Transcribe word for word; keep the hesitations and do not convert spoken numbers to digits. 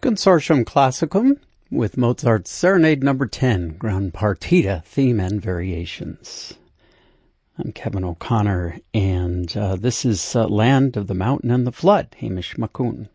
Consortium Classicum with Mozart's Serenade Number ten, Ground Partita, Theme and Variations. I'm Kevin O'Connor, and uh, this is uh, Land of the Mountain and the Flood, Hamish Makun.